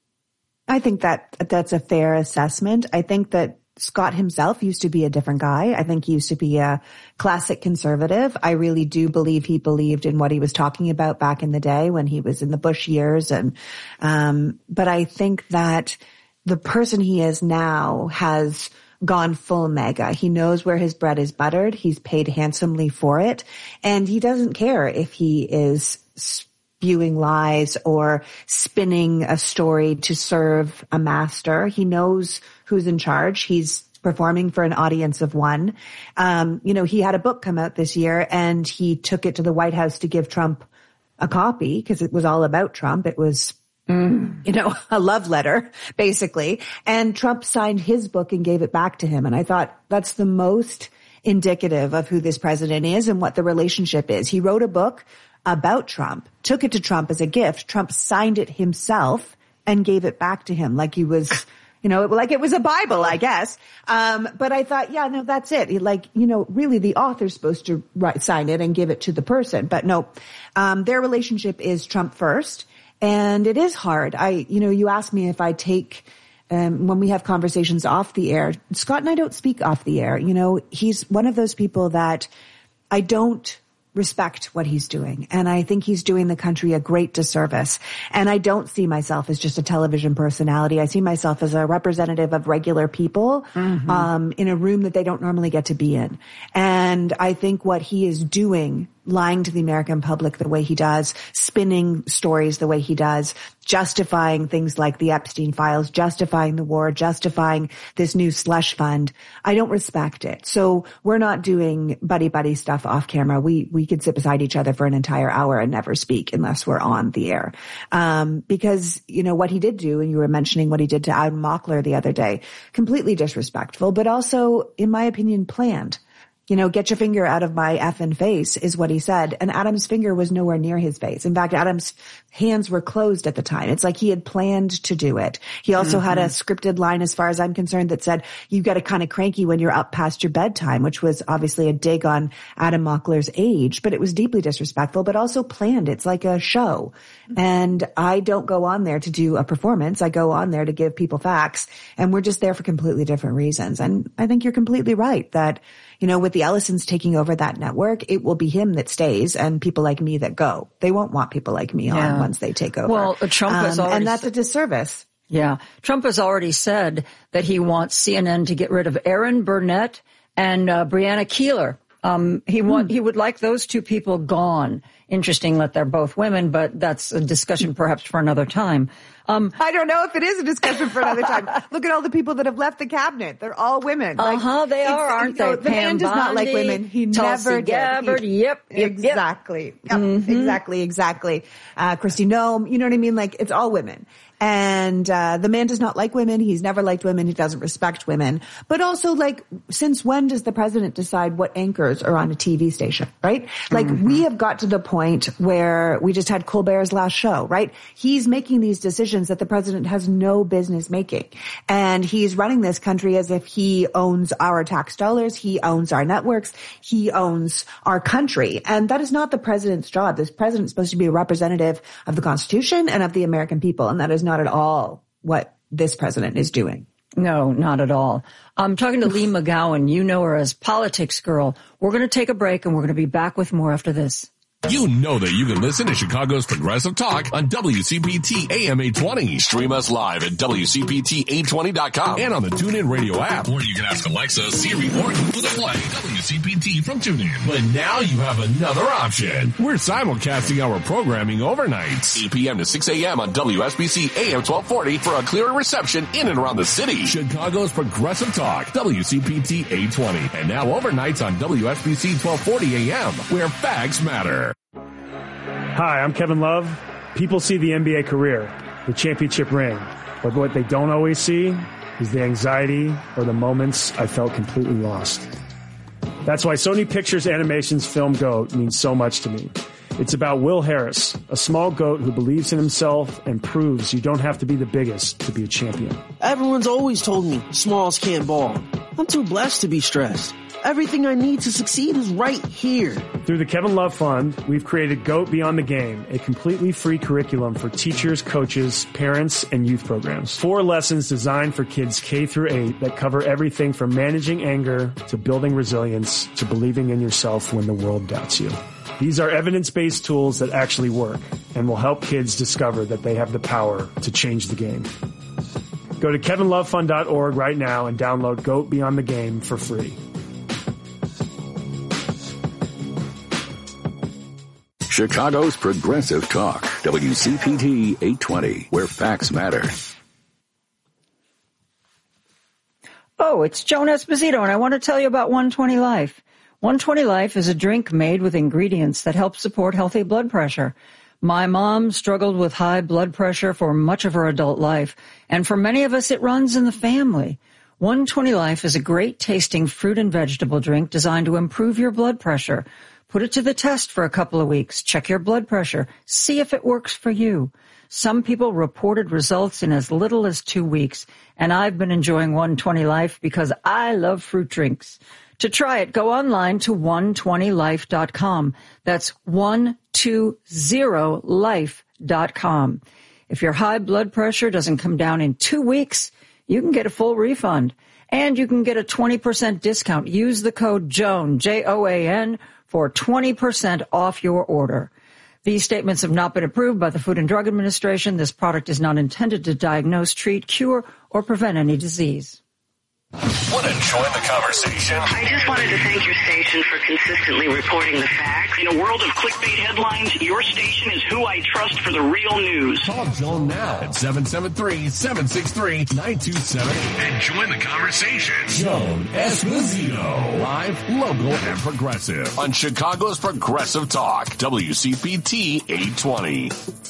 I think that that's a fair assessment. I think that Scott himself used to be a different guy. I think he used to be a classic conservative. I really do believe he believed in what he was talking about back in the day when he was in the Bush years. And, um, but I think that the person he is now has gone full mega. He knows where his bread is buttered. He's paid handsomely for it. And he doesn't care if he is spewing lies or spinning a story to serve a master. He knows who's in charge. He's performing for an audience of one. Um, you know, he had a book come out this year and he took it to the White House to give Trump a copy because it was all about Trump. It was Mm, you know, a love letter, basically. And Trump signed his book and gave it back to him. And I thought that's the most indicative of who this president is and what the relationship is. He wrote a book about Trump, took it to Trump as a gift. Trump signed it himself and gave it back to him like he was, you know, like it was a Bible, I guess. Um, but I thought, yeah, no, that's it. Like, you know, really the author's supposed to write, sign it and give it to the person. But no, um, their relationship is Trump first. And it is hard. I, you know, you asked me if I take, um, when we have conversations off the air, Scott and I don't speak off the air. You know, he's one of those people that I don't respect what he's doing. And I think he's doing the country a great disservice. And I don't see myself as just a television personality. I see myself as a representative of regular people, mm-hmm. um, in a room that they don't normally get to be in. And I think what he is doing, lying to the American public the way he does, spinning stories the way he does, justifying things like the Epstein files, justifying the war, justifying this new slush fund. I don't respect it. So we're not doing buddy-buddy stuff off camera. We, we could sit beside each other for an entire hour and never speak unless we're on the air. Um, because, you know, what he did do, and you were mentioning what he did to Adam Mockler the other day, completely disrespectful, but also, in my opinion, planned. You know, get your finger out of my effing face is what he said. And Adam's finger was nowhere near his face. In fact, Adam's hands were closed at the time. It's like he had planned to do it. He also mm-hmm. had a scripted line, as far as I'm concerned, that said, you get a kind of cranky when you're up past your bedtime, which was obviously a dig on Adam Mockler's age, but it was deeply disrespectful, but also planned. It's like a show. Mm-hmm. And I don't go on there to do a performance. I go on there to give people facts. And we're just there for completely different reasons. And I think you're completely right that, you know, with the Ellisons taking over that network, it will be him that stays and people like me that go. They won't want people like me yeah. on once they take over. Well, Trump has um, already and that's a disservice. Yeah. Trump has already said that he wants C N N to get rid of Erin Burnett and uh, Brianna Keilar. Um, he want, hmm. he would like those two people gone. Interesting that they're both women, but that's a discussion perhaps for another time. Um, I don't know if it is a discussion for another time. Look at all the people that have left the cabinet. They're all women. Uh huh. Like, they are, aren't they? Know, the man does not like women. He Tulsi never Gabbard. did. He, yep, yep. Exactly. Yep, mm-hmm. Exactly. Exactly. Uh, Kristi Noem. You know what I mean? Like it's all women. And uh the man does not like women. He's never liked women. He doesn't respect women. But also, like, since when does the president decide what anchors are on a T V station, right? Like, mm-hmm. we have got to the point where we just had Colbert's last show, right? He's making these decisions that the president has no business making. And he's running this country as if he owns our tax dollars. He owns our networks. He owns our country. And that is not the president's job. This president is supposed to be a representative of the Constitution and of the American people. And that is not at all what this president is doing. No, not at all. I'm talking to Lee McGowan. You know her as Politics Girl. We're going to take a break, and we're going to be back with more after this. You know that you can listen to Chicago's Progressive Talk on W C P T A M eight twenty. Stream us live at W C P T eight twenty dot com and on the TuneIn Radio app. Or you can ask Alexa, Siri, or Google to play W C P T from TuneIn. But now you have another option. We're simulcasting our programming overnights, eight p.m. to six a.m. on W S B C A M twelve forty for a clearer reception in and around the city. Chicago's Progressive Talk, W C P T eight twenty. And now overnights on W S B C twelve forty A M, where facts matter. Hi, I'm Kevin Love. People see the N B A career, the championship ring, but what they don't always see is the anxiety or the moments I felt completely lost. That's why Sony Pictures Animation's film GOAT means so much to me. It's about Will Harris, a small goat who believes in himself and proves you don't have to be the biggest to be a champion. Everyone's always told me smalls can't ball. I'm too blessed to be stressed. Everything I need to succeed is right here. Through the Kevin Love Fund, we've created GOAT Beyond the Game, a completely free curriculum for teachers, coaches, parents, and youth programs. Four lessons designed for kids K through eight that cover everything from managing anger to building resilience to believing in yourself when the world doubts you. These are evidence-based tools that actually work and will help kids discover that they have the power to change the game. Go to kevin love fund dot org right now and download GOAT Beyond the Game for free. Chicago's Progressive Talk, W C P T eight twenty, where facts matter. Oh, it's Joan Esposito, and I want to tell you about one twenty Life. one twenty Life is a drink made with ingredients that help support healthy blood pressure. My mom struggled with high blood pressure for much of her adult life, and for many of us, it runs in the family. one twenty Life is a great-tasting fruit and vegetable drink designed to improve your blood pressure. Put it to the test for a couple of weeks. Check your blood pressure. See if it works for you. Some people reported results in as little as two weeks, and I've been enjoying one twenty Life because I love fruit drinks. To try it, go online to one twenty life dot com. That's one twenty life dot com. If your high blood pressure doesn't come down in two weeks, you can get a full refund. And you can get a twenty percent discount. Use the code JOAN, J O A N, for twenty percent off your order. These statements have not been approved by the Food and Drug Administration. This product is not intended to diagnose, treat, cure, or prevent any disease. Want to join the conversation? I just wanted to thank your station for consistently reporting the facts. In a world of clickbait headlines, your station is who I trust for the real news. Call Joan now at seven seven three, seven six three, nine two seven eight and join the conversation. Joan Esposito, live, local, and progressive on Chicago's Progressive Talk, W C P T eight twenty.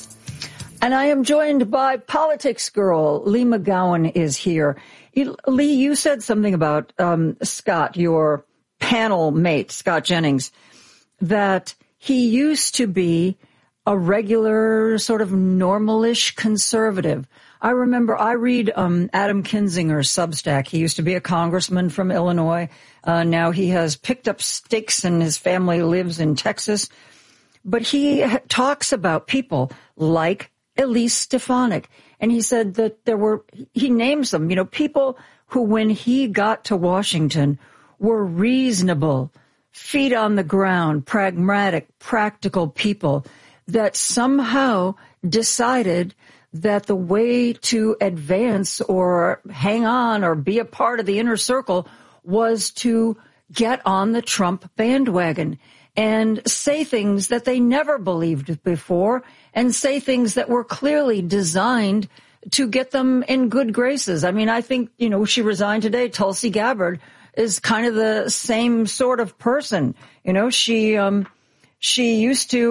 And I am joined by Politics Girl. Lee McGowan is here. Lee, you said something about um, Scott, your panel mate, Scott Jennings, that he used to be a regular sort of normalish conservative. I remember I read um, Adam Kinzinger's Substack. He used to be a congressman from Illinois. Uh, now he has picked up stakes and his family lives in Texas. But he talks about people like Elise Stefanik. And he said that there were, he names them, you know, people who, when he got to Washington, were reasonable, feet on the ground, pragmatic, practical people that somehow decided that the way to advance or hang on or be a part of the inner circle was to get on the Trump bandwagon and say things that they never believed before and say things that were clearly designed to get them in good graces. I mean, I think, you know, she resigned today. Tulsi Gabbard is kind of the same sort of person. You know, she, um, she used to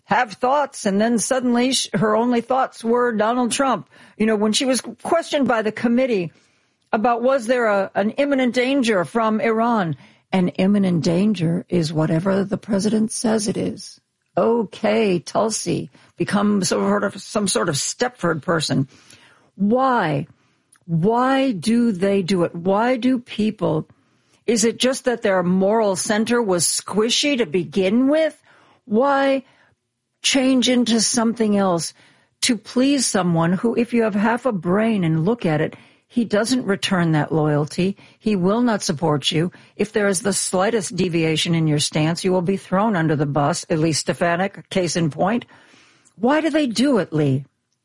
have thoughts, and then suddenly sh- her only thoughts were Donald Trump. You know, when she was questioned by the committee about was there a, an imminent danger from Iran, an imminent danger is whatever the president says it is. Okay, Tulsi, become sort of some sort of Stepford person. Why? Why do they do it? Why do people? Is it just that their moral center was squishy to begin with? Why change into something else to please someone who, if you have half a brain and look at it, he doesn't return that loyalty. He will not support you. If there is the slightest deviation in your stance, you will be thrown under the bus, at least Stefanik, case in point. Why do they do it, Lee?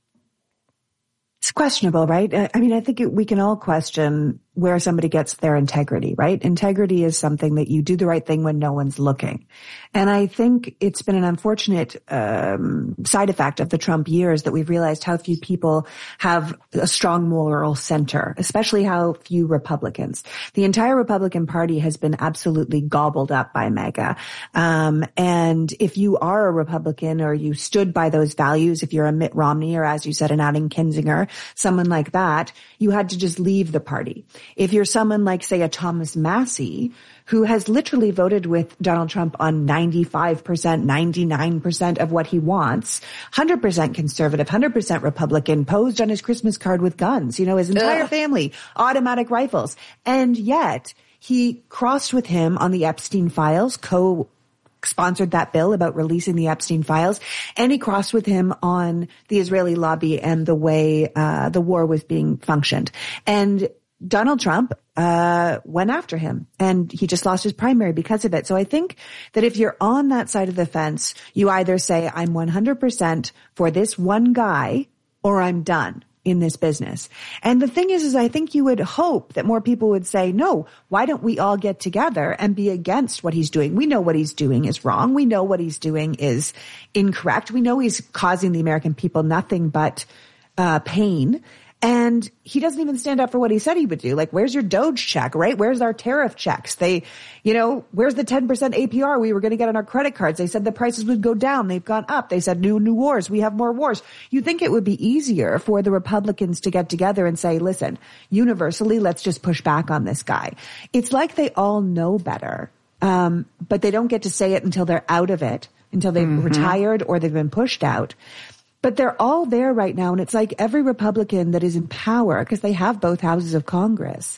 It's questionable, right? I mean, I think it, we can all question where somebody gets their integrity, right? Integrity is something that you do the right thing when no one's looking. And I think it's been an unfortunate um, side effect of the Trump years that we've realized how few people have a strong moral center, especially how few Republicans. The entire Republican Party has been absolutely gobbled up by MAGA. Um, and if you are a Republican or you stood by those values, if you're a Mitt Romney or, as you said, an Adam Kinzinger, someone like that, you had to just leave the party. If you're someone like, say, a Thomas Massie, who has literally voted with Donald Trump on ninety-five percent, ninety-nine percent of what he wants, one hundred percent conservative, one hundred percent Republican, posed on his Christmas card with guns, you know, his entire Ugh. family, automatic rifles. And yet he crossed with him on the Epstein files, co sponsored that bill about releasing the Epstein files, and he crossed with him on the Israeli lobby and the way uh the war was being functioned. And Donald Trump uh went after him, and he just lost his primary because of it. So I think that if you're on that side of the fence, you either say, I'm one hundred percent for this one guy, or I'm done in this business. And the thing is, is I think you would hope that more people would say, no, why don't we all get together and be against what he's doing? We know what he's doing is wrong. We know what he's doing is incorrect. We know he's causing the American people nothing but uh pain. And he doesn't even stand up for what he said he would do. Like, where's your Doge check, right? Where's our tariff checks? They, you know, where's the ten percent A P R we were going to get on our credit cards? They said the prices would go down. They've gone up. They said new, new wars. We have more wars. You'd think it would be easier for the Republicans to get together and say, listen, universally, let's just push back on this guy. It's like they all know better. Um, but they don't get to say it until they're out of it, until they've mm-hmm. retired or they've been pushed out. But they're all there right now, and it's like every Republican that is in power, because they have both houses of Congress,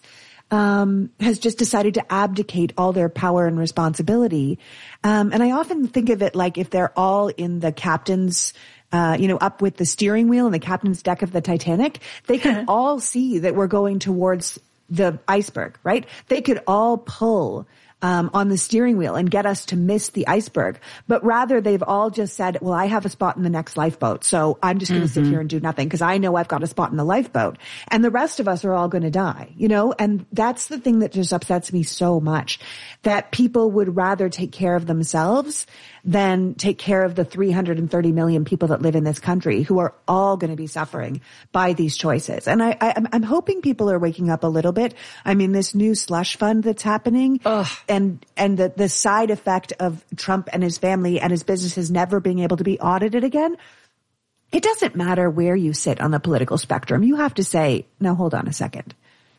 um, has just decided to abdicate all their power and responsibility. Um, and I often think of it like if they're all in the captain's, uh, you know, up with the steering wheel in the captain's deck of the Titanic, they can all see that we're going towards the iceberg, right? They could all pull Um, on the steering wheel and get us to miss the iceberg. But rather they've all just said, well, I have a spot in the next lifeboat, so I'm just going to Mm-hmm. sit here and do nothing because I know I've got a spot in the lifeboat. And the rest of us are all going to die, you know? And that's the thing that just upsets me so much, that people would rather take care of themselves than take care of the three hundred thirty million people that live in this country who are all going to be suffering by these choices. And I, I, I'm hoping people are waking up a little bit. I mean, this new slush fund that's happening Ugh. and, and the, the side effect of Trump and his family and his businesses never being able to be audited again. It doesn't matter where you sit on the political spectrum. You have to say, now hold on a second.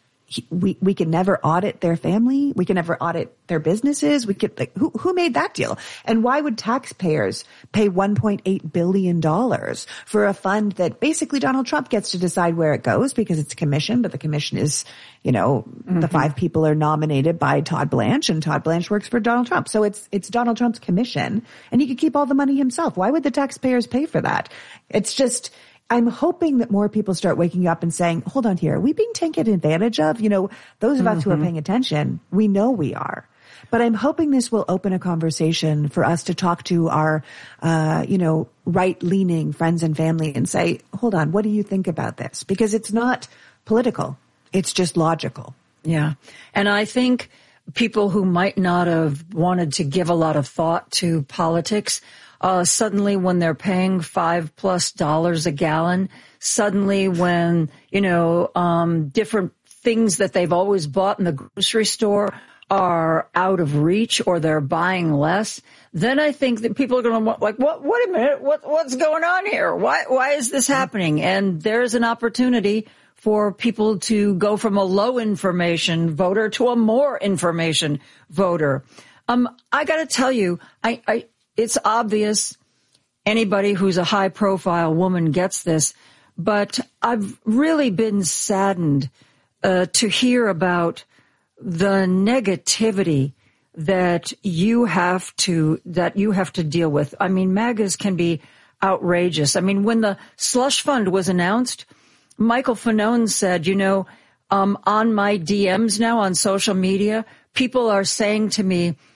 We, we can never audit their family. We can never audit their businesses. We could, like, who, who made that deal? And why would taxpayers pay one point eight billion dollars for a fund that basically Donald Trump gets to decide where it goes because it's a commission, but the commission is, you know, mm-hmm. the five people are nominated by Todd Blanche, and Todd Blanche works for Donald Trump. So it's, it's Donald Trump's commission, and he could keep all the money himself. Why would the taxpayers pay for that? It's just, I'm hoping that more people start waking up and saying, hold on here, are we being taken advantage of? You know, those of us mm-hmm. who are paying attention, we know we are. But I'm hoping this will open a conversation for us to talk to our, uh, you know, right-leaning friends and family and say, hold on, what do you think about this? Because it's not political. It's just logical. Yeah. And I think people who might not have wanted to give a lot of thought to politics, Uh, suddenly when they're paying five plus dollars a gallon, suddenly when, you know, um, different things that they've always bought in the grocery store are out of reach or they're buying less, then I think that people are going to like, what, wait a minute, what, what's going on here? Why, why is this happening? And there's an opportunity for people to go from a low information voter to a more information voter. Um, I got to tell you, I, I, it's obvious anybody who's a high profile woman gets this, but I've really been saddened uh, to hear about the negativity that you have to that you have to deal with. I mean, MAGAs can be outrageous. I mean, when the slush fund was announced, Michael Fanone said, you know, um, on my D Ms now on social media, people are saying to me,